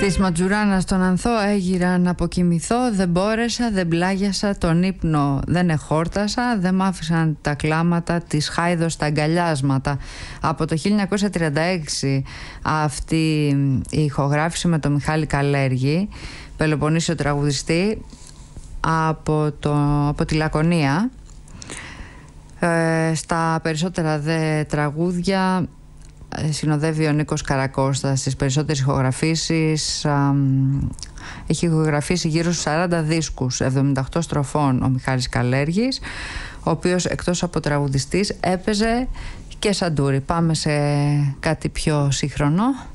Της Ματζουράνας στον Ανθό έγιρα να αποκοιμηθώ, δεν μπόρεσα, δεν πλάγιασα, τον ύπνο δεν εχόρτασα, δεν μ' άφησαν τα κλάματα της Χάιδος τα αγκαλιάσματα. Από το 1936 αυτή η ηχογράφηση με τον Μιχάλη Καλέργη, Πελοποννήσιο τραγουδιστή από τη Λακωνία. Στα περισσότερα δε τραγούδια συνοδεύει ο Νίκος Καρακώστας. Στις περισσότερες ηχογραφήσεις έχει ηχογραφήσει γύρω στους 40 δίσκους, 78 στροφών ο Μιχάλης Καλέργης, ο οποίος εκτός από τραγουδιστής έπαιζε και σαντούρι. Πάμε σε κάτι πιο σύγχρονο.